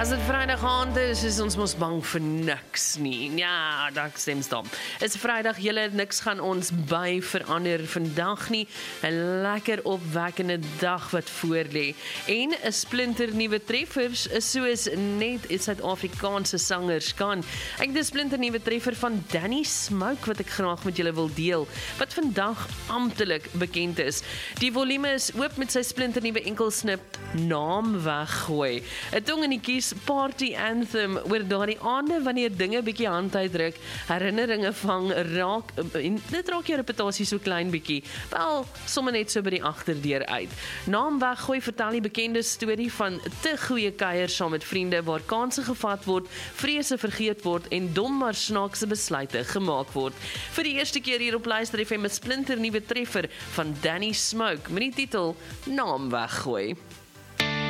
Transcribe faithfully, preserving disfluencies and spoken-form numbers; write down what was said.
As dit Vrydag aand is, is ons mos bang vir niks nie. Ja, dat stem stom. Is Vrydag, julle niks gaan ons by verander vandag nie. 'n Lekker opwekkende dag wat voorlê. En 'n splinter nuwe treffers, soos net Suid-Afrikaanse sangers kan. Ek het 'n splinter nuwe treffer van Danny Smoke wat ek graag met julle wil deel, wat vandag amptelik bekend is. Die volume is oop met sy splinter nuwe enkelsnip Naam Weggooi. 'n tong in die kies party anthem oor daardie aande wanneer dinge bietjie hand uitdruk, herinneringe vang, raak, en dit raak jou reputasie so klein bietjie, wel, sommer net so by die agterdeur uit. Naam Weggooi vertel die bekende storie van te goeie kuiers saam met vriende, waar kanse gevat word, vrese vergeet word en dom maar snaakse besluite gemaak word. Vir die eerste keer hier op Luister F M 'n splinter nuwe treffer van Danny Smoke met die titel Naam Weggooi.